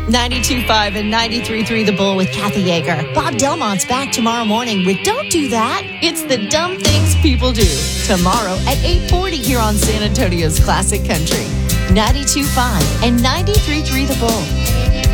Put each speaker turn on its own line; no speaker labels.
92.5 and 93.3 The Bull with Kathy Yeager. Bob Delmont's back tomorrow morning with Don't Do That. It's the dumb things people do. Tomorrow at 8:40 here on San Antonio's Classic Country. 92.5 and 93.3 The Bull.